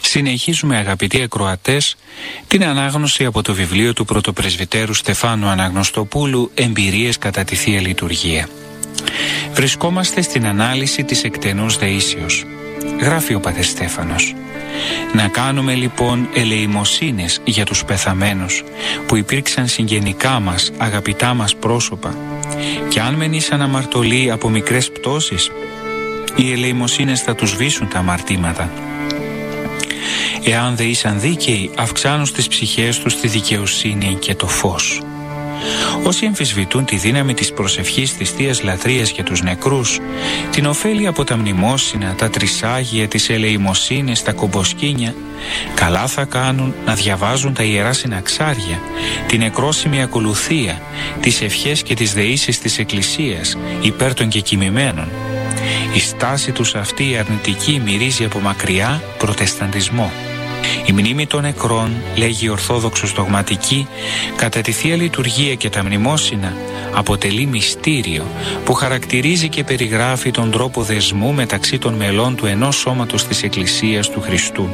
Συνεχίζουμε, αγαπητοί ακροατές, την ανάγνωση από το βιβλίο του πρωτοπρεσβυτέρου Στεφάνου Αναγνωστοπούλου «Εμπειρίες κατά τη Θεία Λειτουργία». Βρισκόμαστε στην ανάλυση της εκτενούς δεήσεως. Γράφει ο πατέρ Στέφανος: «Να κάνουμε λοιπόν ελεημοσύνες για τους πεθαμένους που υπήρξαν συγγενικά μας, αγαπητά μας πρόσωπα, και αν μεν ήσαν αμαρτωλοί από μικρές πτώσεις, οι ελεημοσύνες θα τους σβήσουν τα αμαρτήματα. Εάν δε ήσαν δίκαιοι, αυξάνουν στις ψυχές τους τη δικαιοσύνη και το φως. Όσοι αμφισβητούν τη δύναμη της προσευχής της Θείας Λατρείας για τους νεκρούς, την ωφέλη από τα μνημόσυνα, τα τρισάγια, τις ελεημοσύνες, τα κομποσκήνια, καλά θα κάνουν να διαβάζουν τα ιερά συναξάρια, την νεκρόσιμη ακολουθία, τις ευχές και τις δεήσεις της Εκκλησίας υπέρ των κεκοιμημένων. Η στάση τους αυτή η αρνητική μυρίζει από μακριά προτεσταντισμό. Η μνήμη των νεκρών, λέγει η Ορθόδοξος δογματική, κατά τη Θεία Λειτουργία και τα μνημόσυνα αποτελεί μυστήριο που χαρακτηρίζει και περιγράφει τον τρόπο δεσμού μεταξύ των μελών του ενός σώματος της Εκκλησίας του Χριστού.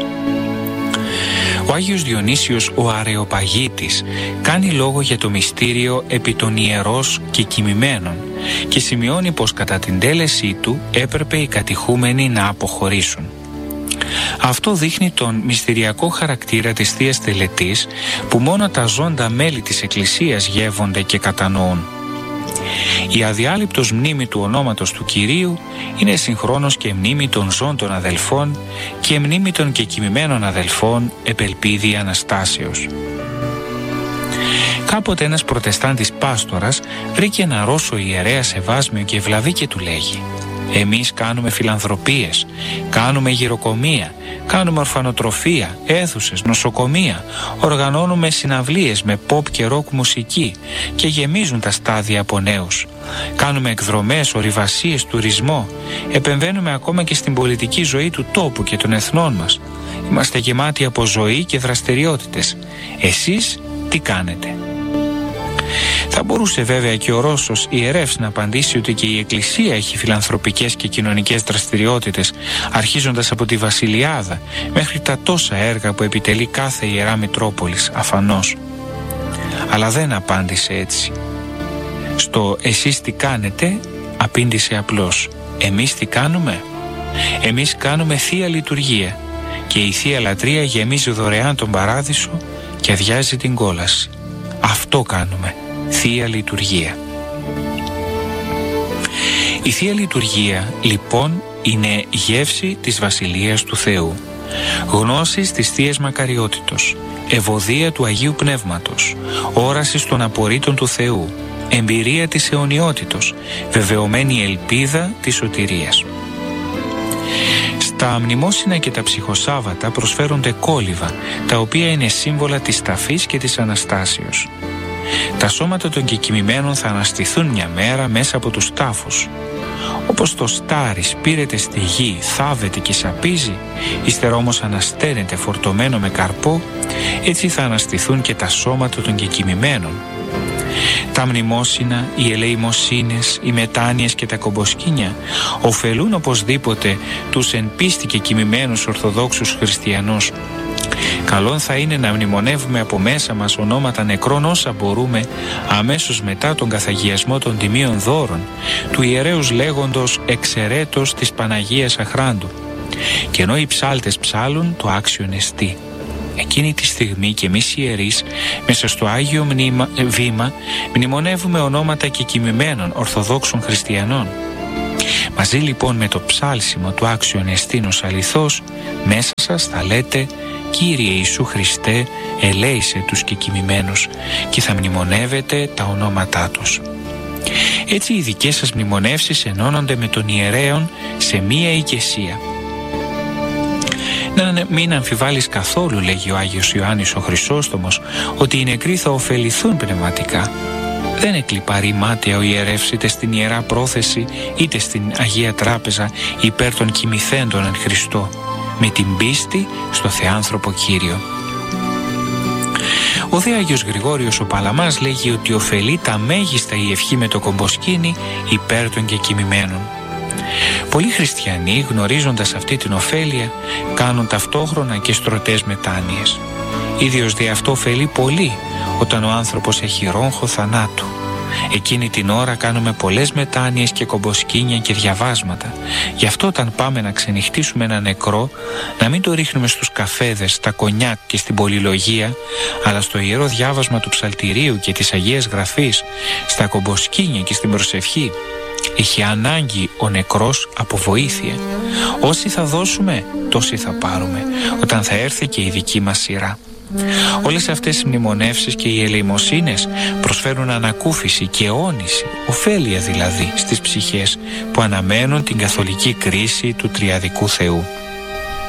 Ο Άγιος Διονύσιος ο Αρεοπαγίτης κάνει λόγο για το μυστήριο επί των ιερός και κοιμημένων και σημειώνει πως κατά την τέλεσή του έπρεπε οι κατηχούμενοι να αποχωρήσουν. Αυτό δείχνει τον μυστηριακό χαρακτήρα της Θείας Τελετής που μόνο τα ζώντα μέλη της Εκκλησίας γεύονται και κατανοούν. Η αδιάλειπτος μνήμη του ονόματος του Κυρίου είναι συγχρόνως και μνήμη των ζώντων αδελφών και μνήμη των κεκοιμημένων αδελφών επελπίδη Αναστάσεως. Κάποτε ένας προτεστάντης πάστορας βρήκε ένα Ρώσο ιερέα σε βάσμιο και ευλαβή και του λέγει: «Εμείς κάνουμε φιλανθρωπίες, κάνουμε γυροκομεία, κάνουμε ορφανοτροφία, αίθουσες, νοσοκομεία, οργανώνουμε συναυλίες με pop και rock μουσική και γεμίζουν τα στάδια από νέους. Κάνουμε εκδρομές, ορειβασίες, τουρισμό, επεμβαίνουμε ακόμα και στην πολιτική ζωή του τόπου και των εθνών μας. Είμαστε γεμάτοι από ζωή και δραστηριότητες. Εσείς τι κάνετε?» Θα μπορούσε βέβαια και ο Ρώσος ιερεύς να απαντήσει ότι και η Εκκλησία έχει φιλανθρωπικές και κοινωνικές δραστηριότητες, αρχίζοντας από τη Βασιλιάδα μέχρι τα τόσα έργα που επιτελεί κάθε Ιερά Μητρόπολης αφανώς. Αλλά δεν απάντησε έτσι. Στο «εσείς τι κάνετε» απήντησε απλώς: «Εμείς τι κάνουμε? Εμείς κάνουμε Θεία Λειτουργία και η Θεία Λατρεία γεμίζει δωρεάν τον παράδεισο και αδειάζει την κόλαση. Αυτό κάνουμε. Θεία Λειτουργία». Η Θεία Λειτουργία λοιπόν είναι γεύση της Βασιλείας του Θεού, γνώσης της Θείας Μακαριότητος, ευωδία του Αγίου Πνεύματος, όρασης των απορρίτων του Θεού, εμπειρία της αιωνιότητος, βεβαιωμένη ελπίδα της σωτηρίας. Στα μνημόσυνα και τα ψυχοσάββατα προσφέρονται κόλληβα, τα οποία είναι σύμβολα της ταφής και της Αναστάσεως. Τα σώματα των κεκοιμημένων θα αναστηθούν μια μέρα μέσα από τους τάφους. Όπως το στάρι σπείρεται στη γη, θάβεται και σαπίζει, ύστερα όμως ανασταίνεται φορτωμένο με καρπό, έτσι θα αναστηθούν και τα σώματα των κεκοιμημένων. Τα μνημόσυνα, οι ελεημοσύνες, οι μετάνοιες και τα κομποσκήνια ωφελούν οπωσδήποτε τους εν πίστη κεκοιμημένους Ορθοδόξους Χριστιανούς. Καλόν θα είναι να μνημονεύουμε από μέσα μας ονόματα νεκρών όσα μπορούμε αμέσως μετά τον καθαγιασμό των τιμίων δώρων του ιερέους λέγοντος εξαιρέτως της Παναγίας Αχράντου. Και ενώ οι ψάλτες ψάλουν, το άξιον εστί. Εκείνη τη στιγμή και εμείς ιερείς μέσα στο Άγιο Βήμα μνημονεύουμε ονόματα κεκοιμημένων Ορθοδόξων Χριστιανών. Μαζί λοιπόν με το ψάλσιμο του άξιον εστίνος αληθώς, μέσα σας θα λέτε: «Κύριε Ιησού Χριστέ, ελέησε τους κεκοιμημένους», και θα μνημονεύετε τα ονόματά τους. Έτσι οι δικές σας μνημονεύσεις ενώνονται με τον ιερέων σε μία οικεσία. Να μην αμφιβάλλεις καθόλου, λέγει ο Άγιος Ιωάννης ο Χρυσόστομος, ότι οι νεκροί θα ωφεληθούν πνευματικά. Δεν εκλιπαρεί μάταια ο ιερεύς είτε στην Ιερά Πρόθεση είτε στην Αγία Τράπεζα υπέρ των κοιμηθέντων εν Χριστώ, με την πίστη στο Θεάνθρωπο Κύριο. Ο δε Άγιος Γρηγόριος ο Παλαμάς λέγει ότι ωφελεί τα μέγιστα η ευχή με το κομποσκήνι υπέρ των κεκοιμημένων. Πολλοί χριστιανοί, γνωρίζοντας αυτή την ωφέλεια, κάνουν ταυτόχρονα και στρωτές μετάνοιες. Ίδιος δι' αυτό ωφελεί πολύ όταν ο άνθρωπος έχει ρόγχο θανάτου. Εκείνη την ώρα κάνουμε πολλές μετάνοιες και κομποσκήνια και διαβάσματα. Γι' αυτό όταν πάμε να ξενυχτήσουμε ένα νεκρό, να μην το ρίχνουμε στους καφέδες, στα κονιάκ και στην πολυλογία, αλλά στο ιερό διάβασμα του ψαλτηρίου και της Αγίας Γραφής, στα κομποσκήνια και στην προσευχή. Έχει ανάγκη ο νεκρός από βοήθεια. Όσοι θα δώσουμε, τόσοι θα πάρουμε, όταν θα έρθει και η δική μας σειρά. Όλες αυτές οι μνημονεύσεις και οι ελεημοσύνες προσφέρουν ανακούφιση και αιώνιση, ωφέλεια δηλαδή, στις ψυχές που αναμένουν την καθολική κρίση του Τριαδικού Θεού.